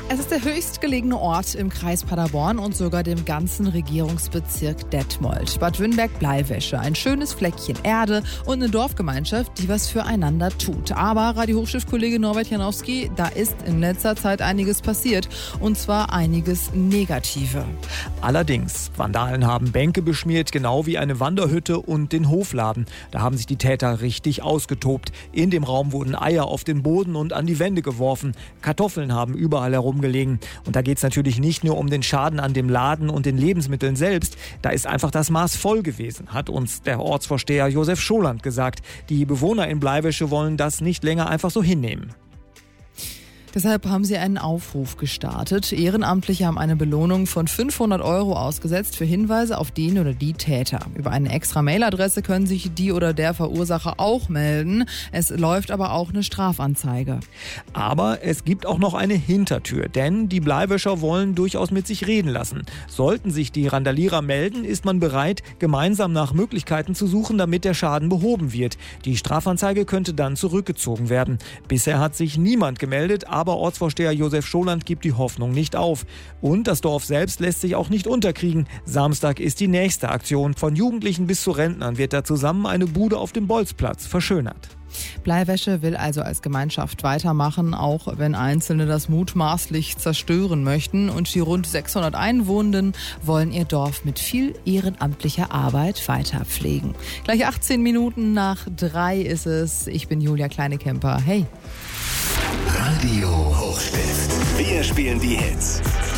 Es ist der höchstgelegene Ort im Kreis Paderborn und sogar dem ganzen Regierungsbezirk Detmold. Bad Wünnberg-Bleiwäsche, ein schönes Fleckchen Erde und eine Dorfgemeinschaft, die was füreinander tut. Aber Radio-Hochschiff-Kollege Norbert Janowski, da ist in letzter Zeit einiges passiert. Und zwar einiges Negative. Allerdings, Vandalen haben Bänke beschmiert, genau wie eine Wanderhütte und den Hofladen. Da haben sich die Täter richtig ausgetobt. In dem Raum wurden Eier auf den Boden und an die Wände geworfen. Kartoffeln haben überall herumgelegen. Und da geht es natürlich nicht nur um den Schaden an dem Laden und den Lebensmitteln selbst. Da ist einfach das Maß voll gewesen, hat uns der Ortsvorsteher Josef Scholand gesagt. Die Bewohner in Bleiwäsche wollen das nicht länger einfach so hinnehmen. Deshalb haben sie einen Aufruf gestartet. Ehrenamtliche haben eine Belohnung von 500 € ausgesetzt für Hinweise auf den oder die Täter. Über eine extra Mailadresse können sich die oder der Verursacher auch melden. Es läuft aber auch eine Strafanzeige. Aber es gibt auch noch eine Hintertür, denn die Bleiwäscher wollen durchaus mit sich reden lassen. Sollten sich die Randalierer melden, ist man bereit, gemeinsam nach Möglichkeiten zu suchen, damit der Schaden behoben wird. Die Strafanzeige könnte dann zurückgezogen werden. Bisher hat sich niemand gemeldet, aber Ortsvorsteher Josef Scholand gibt die Hoffnung nicht auf. Und das Dorf selbst lässt sich auch nicht unterkriegen. Samstag ist die nächste Aktion. Von Jugendlichen bis zu Rentnern wird da zusammen eine Bude auf dem Bolzplatz verschönert. Bleiwäsche will also als Gemeinschaft weitermachen, auch wenn Einzelne das mutmaßlich zerstören möchten. Und die rund 600 Einwohnenden wollen ihr Dorf mit viel ehrenamtlicher Arbeit weiter pflegen. Gleich 18 Minuten nach 3 ist es. Ich bin Julia Kleinekemper. Hey! Radio Hochstift. Wir spielen die Hits.